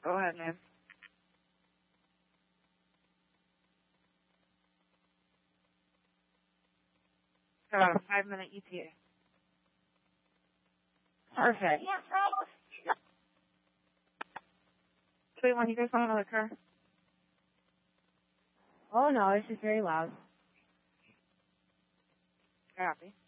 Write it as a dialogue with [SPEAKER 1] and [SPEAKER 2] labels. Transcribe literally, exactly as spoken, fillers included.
[SPEAKER 1] Go ahead, man. About a five-minute E T A. Perfect. Wait, when you guys want another car?
[SPEAKER 2] Oh, no, it's just very loud.
[SPEAKER 1] Copy.